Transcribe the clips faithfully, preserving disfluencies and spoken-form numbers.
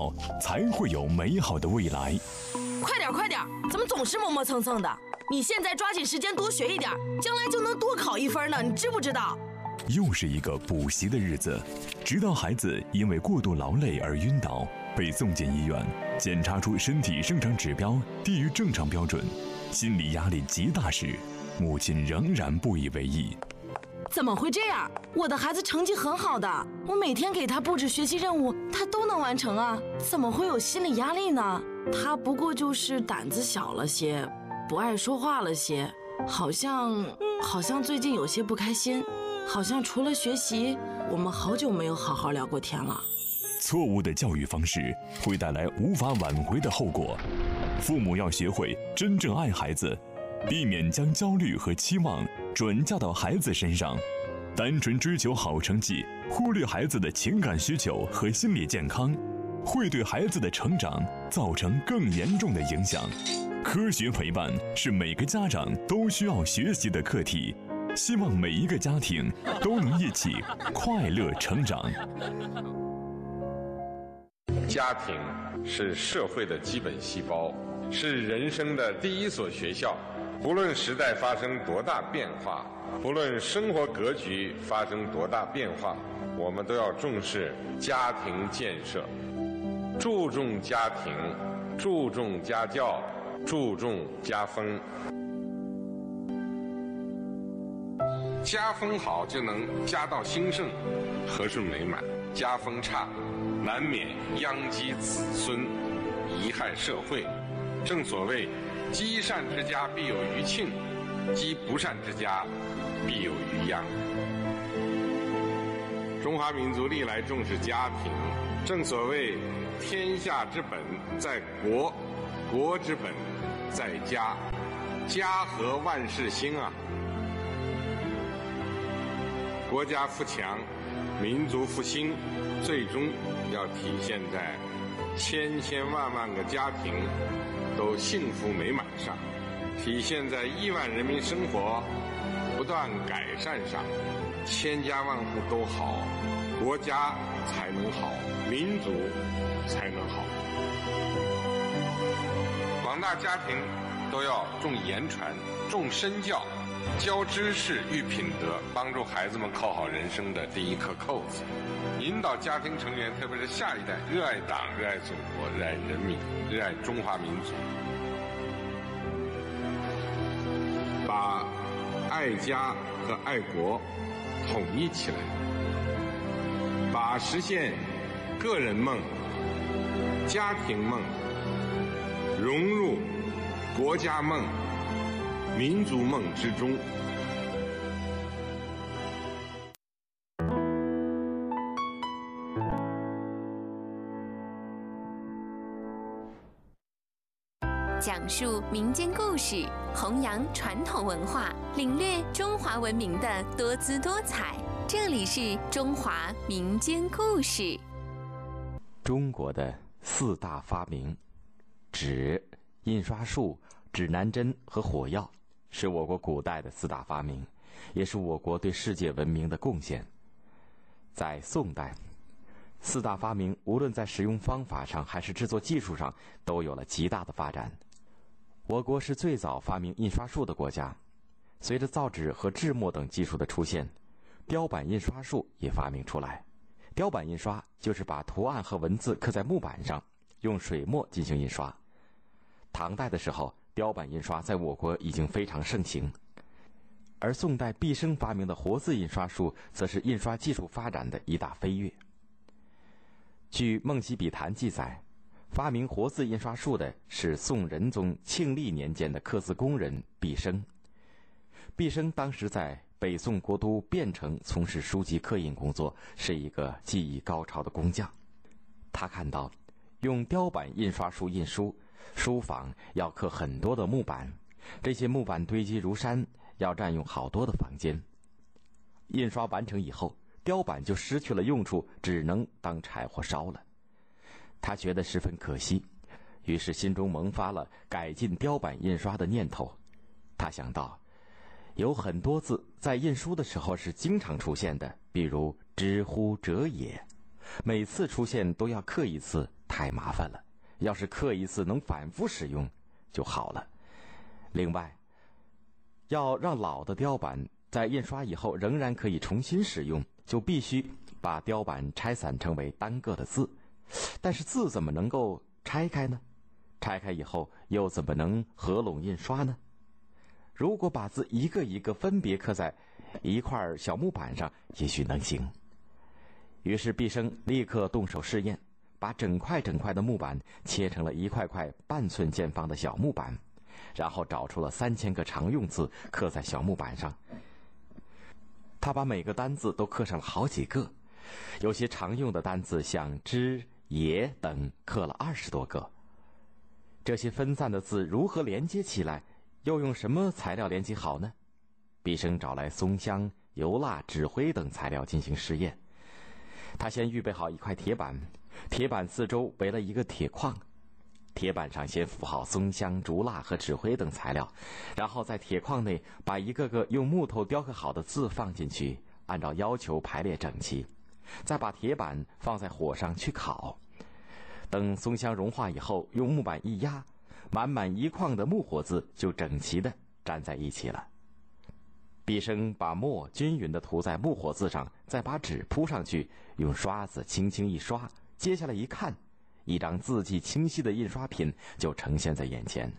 好，才会有美好的未来。 快点快点，怎么总是磨磨蹭蹭的？你现在抓紧时间多学一点，将来就能多考一分呢，你知不知道？ 又是一个补习的日子，直到孩子因为过度劳累而晕倒，被送进医院，检查出身体生长指标低于正常标准，心理压力极大时，母亲仍然不以为意。 怎么会这样？我的孩子成绩很好的，我每天给他布置学习任务，他都能完成啊，怎么会有心理压力呢？他不过就是胆子小了些，不爱说话了些，好像好像最近有些不开心，好像除了学习，我们好久没有好好聊过天了。 错误的教育方式会带来无法挽回的后果，父母要学会真正爱孩子，避免将焦虑和期望转嫁到孩子身上，单纯追求好成绩，忽略孩子的情感需求和心理健康，会对孩子的成长造成更严重的影响。科学陪伴是每个家长都需要学习的课题，希望每一个家庭都能一起快乐成长。 家庭是社会的基本细胞，是人生的第一所学校。不论时代发生多大变化，不论生活格局发生多大变化，我们都要重视家庭建设，注重家庭，注重家教，注重家风。家风好就能家道兴盛，和顺美满；家风差，难免殃及子孙，贻害社会。正所谓积善之家必有余庆，积不善之家必有余殃。中华民族历来重视家庭，正所谓天下之本在国，国之本在家，家和万事兴啊。国家富强，民族复兴，最终要体现在千千万万个家庭都幸福美满上，体现在亿万人民生活不断改善上。千家万户都好，国家才能好，民族才能好。广大家庭都要重言传，重身教，教知识育品德，帮助孩子们扣好人生的第一颗扣子，引导家庭成员，特别是下一代，热爱党，热爱祖国，热爱人民，热爱中华民族，把爱家和爱国统一起来，把实现个人梦、家庭梦融入国家梦、民族梦之中。 讲述民间故事，弘扬传统文化，领略中华文明的多姿多彩。这里是中华民间故事。 中国的四大发明：纸、印刷术、指南针和火药，是我国古代的四大发明，也是我国对世界文明的贡献。在宋代，四大发明无论在使用方法上还是制作技术上都有了极大的发展。我国是最早发明印刷术的国家，随着造纸和制墨等技术的出现，雕版印刷术也发明出来。雕版印刷就是把图案和文字刻在木板上，用水墨进行印刷。唐代的时候，雕版印刷在我国已经非常盛行，而宋代毕升发明的活字印刷术则是印刷技术发展的一大飞跃。据《梦溪笔谈》记载，发明活字印刷术的是宋仁宗庆历年间的刻字工人毕升。毕升当时在北宋国都汴城从事书籍刻印工作，是一个技艺高超的工匠。他看到用雕版印刷术印书，书坊要刻很多的木板，这些木板堆积如山，要占用好多的房间。印刷完成以后，雕版就失去了用处，只能当柴火烧了。他觉得十分可惜，于是心中萌发了改进雕版印刷的念头。他想到，有很多字在印书的时候是经常出现的，比如知乎者也，每次出现都要刻一次， 太麻烦了，要是刻一次能反复使用就好了。另外，要让老的雕版在印刷以后仍然可以重新使用，就必须把雕版拆散成为单个的字。但是字怎么能够拆开呢？拆开以后又怎么能合拢印刷呢？如果把字一个一个分别刻在一块小木板上，也许能行。于是毕生立刻动手试验，把整块整块的木板切成了一块块半寸见方的小木板，然后找出了三千个常用字刻在小木板上。他把每个单字都刻上了好几个，有些常用的单字像之、也等刻了二十多个。这些分散的字如何连接起来，又用什么材料连接好呢？毕生找来松香、油蜡、纸灰等材料进行试验。他先预备好一块铁板，铁板四周围了一个铁框，铁板上先敷好松香、竹蜡和纸灰等材料，然后在铁框内把一个个用木头雕刻好的字放进去，按照要求排列整齐，再把铁板放在火上去烤。等松香融化以后，用木板一压，满满一框的木活字就整齐地粘在一起了。毕生把墨均匀地涂在木活字上，再把纸铺上去，用刷子轻轻一刷，接下来一看，一张字迹清晰的印刷品就呈现在眼前。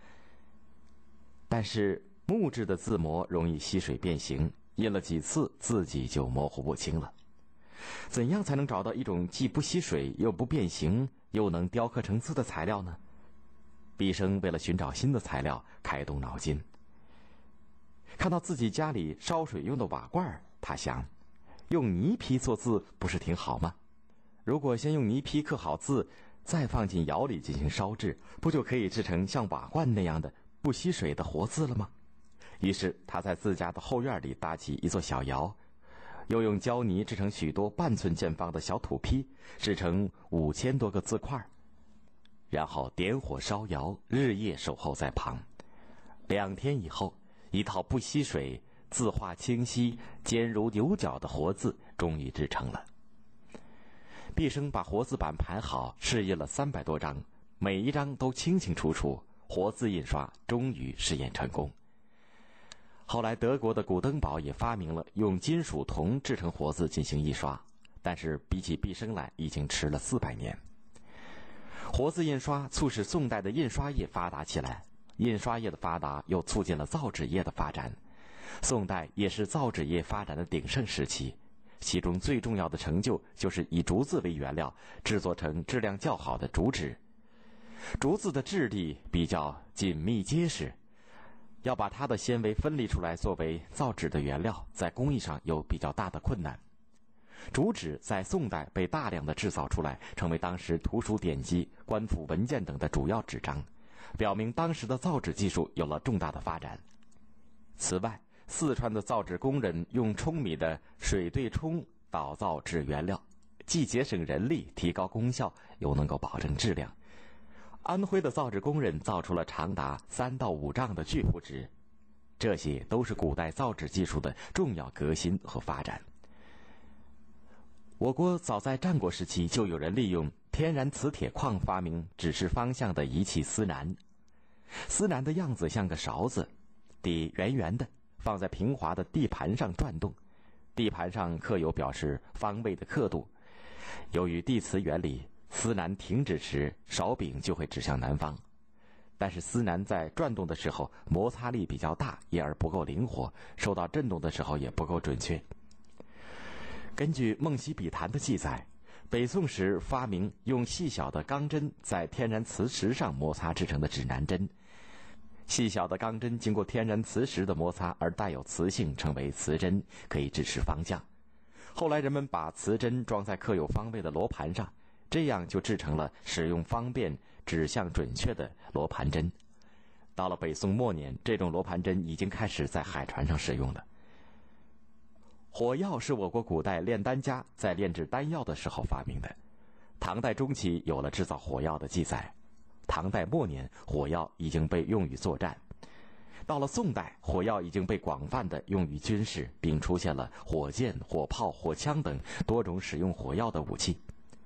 但是木质的字模容易吸水变形，印了几次字迹就模糊不清了。怎样才能找到一种既不吸水又不变形又能雕刻成字的材料呢？毕生为了寻找新的材料开动脑筋。看到自己家里烧水用的瓦罐，他想，用泥坯做字不是挺好吗？如果先用泥坯刻好字，再放进窑里进行烧制，不就可以制成像瓦罐那样的不吸水的活字了吗？于是他在自家的后院里搭起一座小窑，又用胶泥制成许多半寸见方的小土坯，制成五千多个字块，然后点火烧窑，日夜守候在旁。两天以后，一套不吸水、字画清晰、坚如牛角的活字终于制成了。毕生把活字板排好，试印了三百多张，每一张都清清楚楚，活字印刷终于试验成功。后来德国的古登堡也发明了用金属铜制成活字进行印刷，但是比起毕生来已经迟了四百年。活字印刷促使宋代的印刷业发达起来，印刷业的发达又促进了造纸业的发展。宋代也是造纸业发展的鼎盛时期，其中最重要的成就就是以竹子为原料制作成质量较好的竹纸。竹子的质地比较紧密结实，要把它的纤维分离出来作为造纸的原料，在工艺上有比较大的困难。竹纸在宋代被大量的制造出来，成为当时图书典籍、官府文件等的主要纸张，表明当时的造纸技术有了重大的发展。此外，四川的造纸工人用舂米的水对冲捣造纸原料，既节省人力，提高功效，又能够保证质量。安徽的造纸工人造出了长达三到五丈的巨幅纸，这些都是古代造纸技术的重要革新和发展。我国早在战国时期就有人利用天然磁铁矿发明指示方向的仪器司南。司南的样子像个勺子，底圆圆的，放在平滑的地盘上转动，地盘上刻有表示方位的刻度。由于地磁原理，司南停止时勺柄就会指向南方，但是司南在转动的时候摩擦力比较大，因而不够灵活，受到震动的时候也不够准确。根据《梦溪笔谈》的记载，北宋时发明用细小的钢针在天然磁石上摩擦制成的指南针。细小的钢针经过天然磁石的摩擦而带有磁性，称为磁针，可以指示方向。后来人们把磁针装在刻有方位的罗盘上，这样就制成了使用方便、指向准确的罗盘针。到了北宋末年，这种罗盘针已经开始在海船上使用了。火药是我国古代炼丹家在炼制丹药的时候发明的。唐代中期有了制造火药的记载，唐代末年火药已经被用于作战。到了宋代，火药已经被广泛的用于军事，并出现了火箭、火炮、火枪等多种使用火药的武器。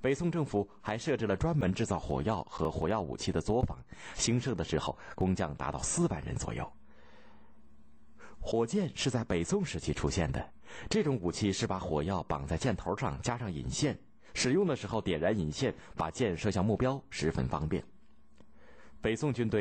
北宋政府还设置了专门制造火药和火药武器的作坊，兴盛的时候工匠达到四万人左右。火箭是在北宋时期出现的，这种武器是把火药绑在箭头上，加上引线，使用的时候点燃引线，把箭射向目标，十分方便。北宋军队